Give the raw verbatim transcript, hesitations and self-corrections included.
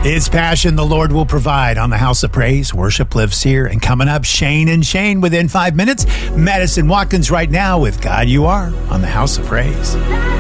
It's Passion the Lord will provide on the House of Praise. Worship lives here. And coming up, Shane and Shane within five minutes. Madison Watkins right now with God You Are on the House of Praise.